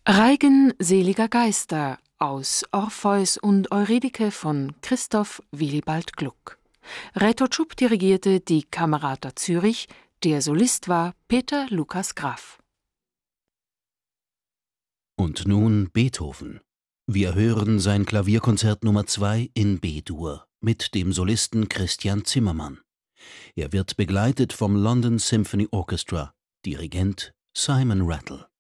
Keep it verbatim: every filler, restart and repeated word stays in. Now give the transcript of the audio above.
Reigen seliger Geister aus Orpheus und Eurydike von Christoph Willibald Gluck. Reto Tschupp dirigierte die Camerata Zürich, der Solist war Peter Lukas Graf. Und nun Beethoven. Wir hören sein Klavierkonzert Nummer zwei in B-Dur mit dem Solisten Christian Zimmermann. Er wird begleitet vom London Symphony Orchestra, Dirigent Simon Rattle.